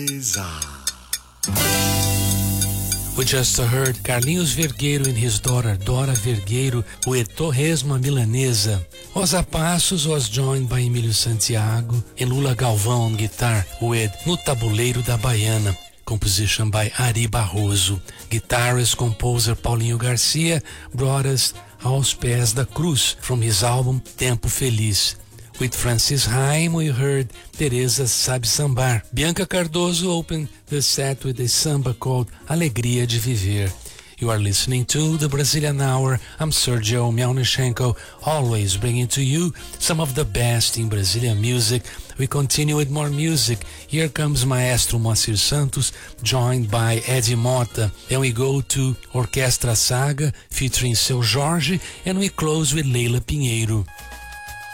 We just heard Carlinhos Vergueiro and his daughter Dora Vergueiro with Torresmo Milanesa. Rosa Passos was joined by Emílio Santiago and Lula Galvão on guitar with No Tabuleiro da Baiana, composition by Ari Barroso. Guitarist composer Paulinho Garcia brought us Aos Pés da Cruz from his album Tempo Feliz. With Francis Haim, we heard Teresa Sabe Sambar. Bianca Cardoso opened the set with a samba called Alegria de Viver. You are listening to the Brazilian Hour. I'm Sergio Melnichenko, always bringing to you some of the best in Brazilian music. We continue with more music. Here comes Maestro Moacir Santos, joined by Eddie Mota. Then we go to Orquestra Saga, featuring Seu Jorge, and we close with Leila Pinheiro.